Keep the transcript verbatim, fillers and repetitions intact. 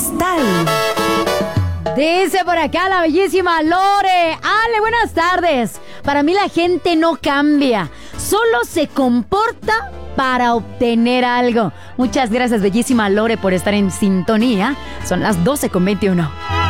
cristal. Dice por acá la bellísima Lore. Ale, buenas tardes. Para mí la gente no cambia, solo se comporta para obtener algo. Muchas gracias, bellísima Lore, por estar en sintonía. Son las doce con veintiuno.